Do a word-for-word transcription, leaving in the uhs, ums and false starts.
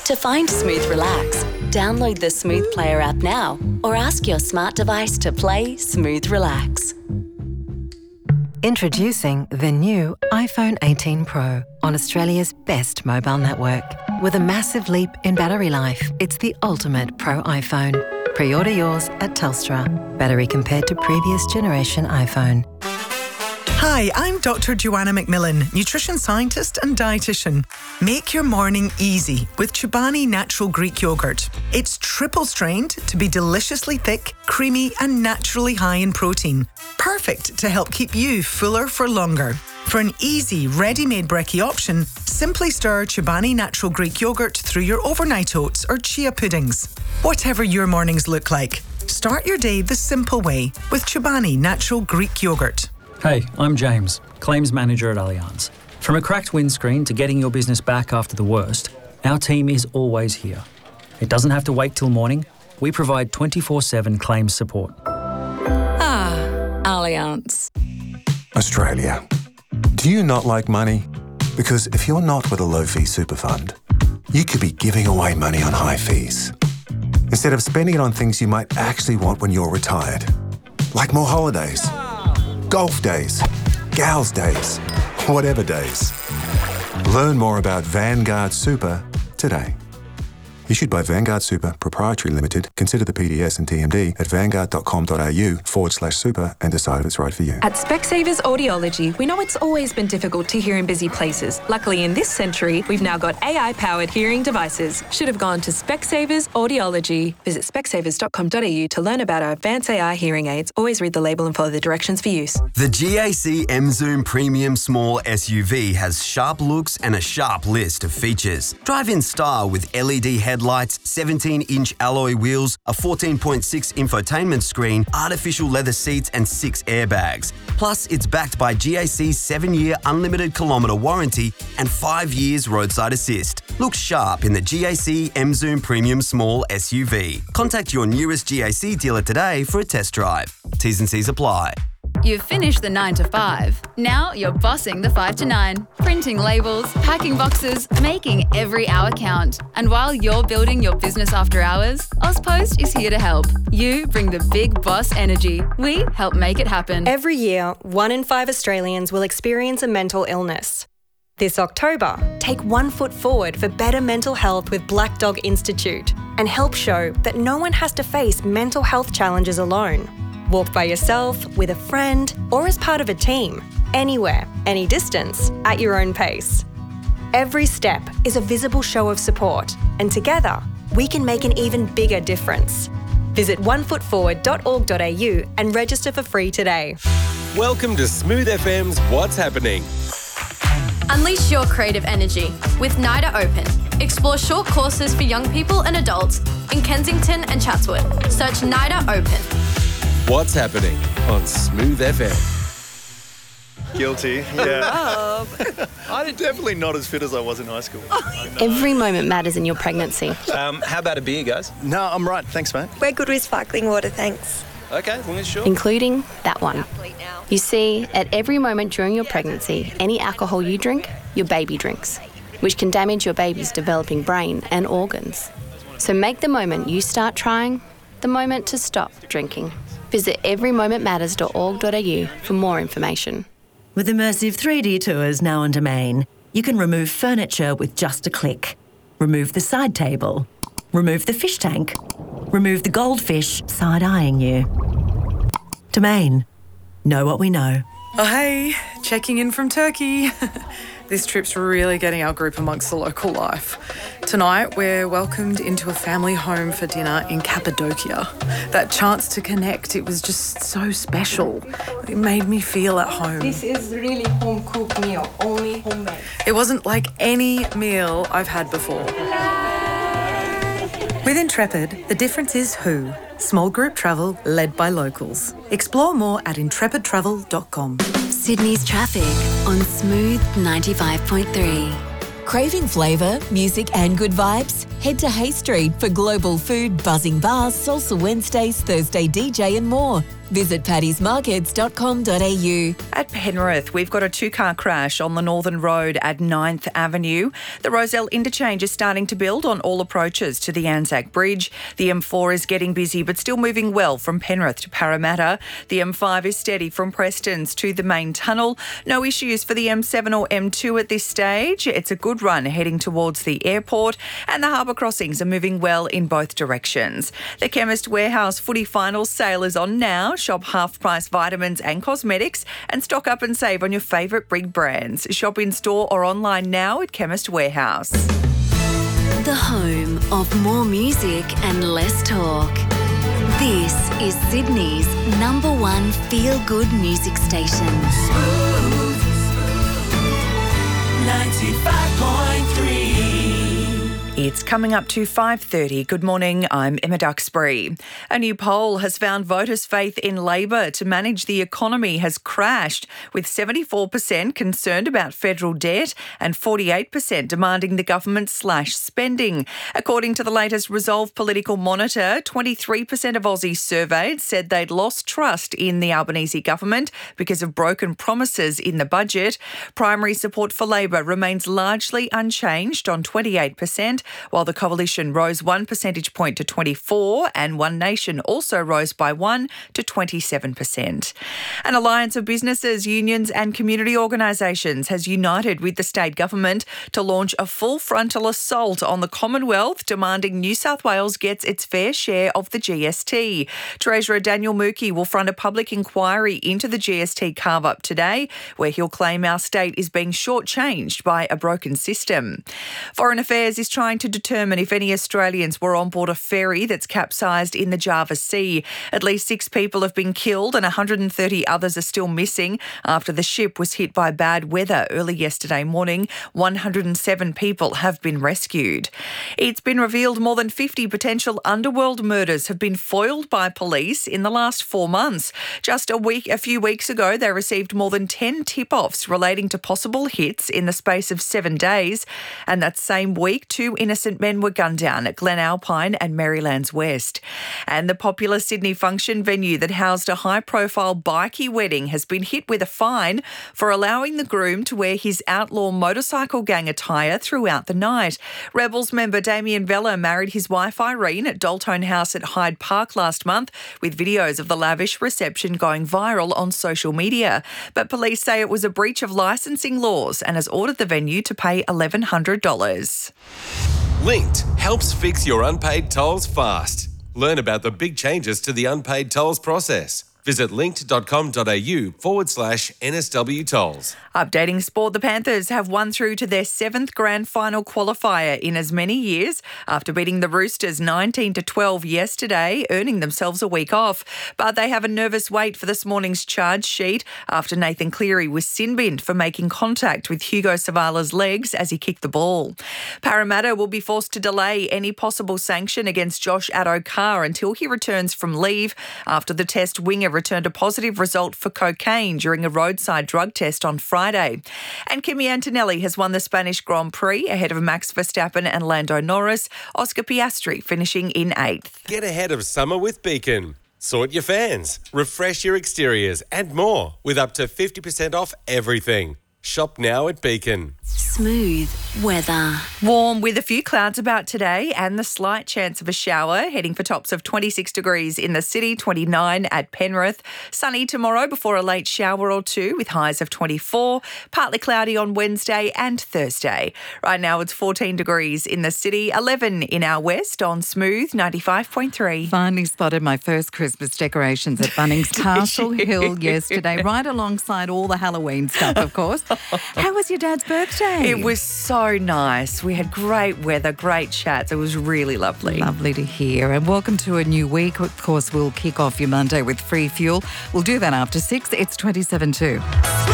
To find Smooth Relax, download the Smooth Player app now or ask your smart device to play Smooth Relax. Introducing the new iPhone eighteen Pro on Australia's best mobile network. With a massive leap in battery life, it's the ultimate Pro iPhone. Pre-order yours at Telstra. Battery compared to previous generation iPhone. Hi, I'm Doctor Joanna McMillan, nutrition scientist and dietitian. Make your morning easy with Chobani Natural Greek Yogurt. It's triple strained to be deliciously thick, creamy and naturally high in protein. Perfect to help keep you fuller for longer. For an easy, ready-made brekkie option, simply stir Chobani Natural Greek Yogurt through your overnight oats or chia puddings. Whatever your mornings look like, start your day the simple way with Chobani Natural Greek Yogurt. Hey, I'm James, Claims Manager at Allianz. From a cracked windscreen to getting your business back after the worst, our team is always here. It doesn't have to wait till morning. We provide twenty-four seven claims support. Ah, Allianz. Australia. Do you not like money? Because if you're not with a low-fee super fund, you could be giving away money on high fees, instead of spending it on things you might actually want when you're retired. Like more holidays, golf days, gals days, whatever days. Learn more about Vanguard Super today. Issued by Vanguard Super Proprietary Limited. Consider the P D S and T M D at vanguard.com.au forward slash super and decide if it's right for you. At Specsavers Audiology, we know it's always been difficult to hear in busy places. Luckily, in this century, we've now got A I-powered hearing devices. Should have gone to Specsavers Audiology. Visit specsavers dot com dot a u to learn about our advanced A I hearing aids. Always read the label and follow the directions for use. The G A C M Zoom Premium Small S U V has sharp looks and a sharp list of features. Drive in style with L E D headlights, seventeen inch alloy wheels, a fourteen point six infotainment screen, artificial leather seats and six airbags. Plus, it's backed by G A C's seven year unlimited kilometre warranty and five years roadside assist. Look sharp in the G A C M Zoom Premium Small S U V. Contact your nearest G A C dealer today for a test drive. T's and C's apply. You've finished the nine to five. Now you're bossing the five to nine. Printing labels, packing boxes, making every hour count. And while you're building your business after hours, AusPost is here to help. You bring the big boss energy. We help make it happen. Every year, one in five Australians will experience a mental illness. This October, take one foot forward for better mental health with Black Dog Institute and help show that no one has to face mental health challenges alone. Walk by yourself, with a friend, or as part of a team. Anywhere, any distance, at your own pace. Every step is a visible show of support, and together, we can make an even bigger difference. Visit one foot forward dot org dot a u and register for free today. Welcome to Smooth F M's What's Happening. Unleash your creative energy with NIDA Open. Explore short courses for young people and adults in Kensington and Chatswood. Search NIDA Open. What's Happening on Smooth F M. Guilty, yeah. I'm definitely not as fit as I was in high school. Every moment matters in your pregnancy. Um, how about a beer, guys? No, I'm right. Thanks, mate. We're good with sparkling water, thanks. Okay, as long as sure. Including that one. You see, at every moment during your pregnancy, any alcohol you drink, your baby drinks, which can damage your baby's developing brain and organs. So make the moment you start trying the moment to stop drinking. Visit every moment matters dot org dot a u for more information. With immersive three D tours now on Domain, you can remove furniture with just a click. Remove the side table. Remove the fish tank. Remove the goldfish side-eyeing you. Domain. Know what we know. Oh, hey, checking in from Turkey. This trip's really getting our group amongst the local life. Tonight, we're welcomed into a family home for dinner in Cappadocia. That chance to connect, it was just so special. It made me feel at home. This is really home-cooked meal, only homemade. It wasn't like any meal I've had before. With Intrepid, the difference is who. Small group travel led by locals. Explore more at intrepid travel dot com. Sydney's traffic on Smooth ninety-five point three. Craving flavour, music and good vibes? Head to Hay Street for global food, buzzing bars, salsa Wednesdays, Thursday D J and more. Visit paddy's markets dot com dot a u. At Penrith, we've got a two-car crash on the Northern Road at ninth Avenue. The Rozelle interchange is starting to build on all approaches to the Anzac Bridge. The M four is getting busy but still moving well from Penrith to Parramatta. The M five is steady from Prestons to the main tunnel. No issues for the M seven or M two at this stage. It's a good run heading towards the airport, and the harbour crossings are moving well in both directions. The Chemist Warehouse footy finals sale is on now. Shop half-price vitamins and cosmetics and stock up and save on your favourite big brands. Shop in store or online now at Chemist Warehouse. The home of more music and less talk. This is Sydney's number one feel-good music station. Smooth ninety-five point three. It's coming up to five thirty. Good morning, I'm Emma Duxbury. A new poll has found voters' faith in Labor to manage the economy has crashed, with seventy-four percent concerned about federal debt and forty-eight percent demanding the government slash spending. According to the latest Resolve Political Monitor, twenty-three percent of Aussies surveyed said they'd lost trust in the Albanese government because of broken promises in the budget. Primary support for Labor remains largely unchanged on twenty-eight percent, while the coalition rose one percentage point to twenty-four, and One Nation also rose by one to twenty-seven percent. An alliance of businesses, unions and community organisations has united with the state government to launch a full frontal assault on the Commonwealth, demanding New South Wales gets its fair share of the G S T. Treasurer Daniel Mookie will front a public inquiry into the G S T carve-up today, where he'll claim our state is being shortchanged by a broken system. Foreign Affairs is trying to determine if any Australians were on board a ferry that's capsized in the Java Sea. At least six people have been killed and one hundred thirty others are still missing after the ship was hit by bad weather early yesterday morning. one hundred seven people have been rescued. It's been revealed more than fifty potential underworld murders have been foiled by police in the last four months. Just a week, a few weeks ago, they received more than ten tip-offs relating to possible hits in the space of seven days. And that same week, two innocent men were gunned down at Glen Alpine and Marylands West. And the popular Sydney function venue that housed a high-profile bikie wedding has been hit with a fine for allowing the groom to wear his outlaw motorcycle gang attire throughout the night. Rebels member Damien Vella married his wife Irene at Daltone House at Hyde Park last month, with videos of the lavish reception going viral on social media. But police say it was a breach of licensing laws and has ordered the venue to pay eleven hundred dollars. Linked helps fix your unpaid tolls fast. Learn about the big changes to the unpaid tolls process. Visit linkt.com.au forward slash NSW tolls. Updating sport, the Panthers have won through to their seventh grand final qualifier in as many years after beating the Roosters nineteen to twelve yesterday, earning themselves a week off. But they have a nervous wait for this morning's charge sheet after Nathan Cleary was sin-binned for making contact with Hugo Savala's legs as he kicked the ball. Parramatta will be forced to delay any possible sanction against Josh Addo-Carr until he returns from leave after the Test winger returned a positive result for cocaine during a roadside drug test on Friday. And Kimi Antonelli has won the Spanish Grand Prix ahead of Max Verstappen and Lando Norris, Oscar Piastri finishing in eighth. Get ahead of summer with Beacon. Sort your fans, refresh your exteriors and more with up to fifty percent off everything. Shop now at Beacon. Smooth weather. Warm with a few clouds about today and the slight chance of a shower, heading for tops of twenty-six degrees in the city, twenty-nine at Penrith. Sunny tomorrow before a late shower or two with highs of twenty-four. Partly cloudy on Wednesday and Thursday. Right now it's fourteen degrees in the city, eleven in our west on Smooth ninety-five point three. Finally spotted my first Christmas decorations at Bunnings Castle Hill yesterday, right alongside all the Halloween stuff, of course. How was your dad's birthday? It was so nice. We had great weather, great chats. It was really lovely. Lovely to hear. And welcome to a new week. Of course, we'll kick off your Monday with free fuel. We'll do that after six. It's twenty-seven two.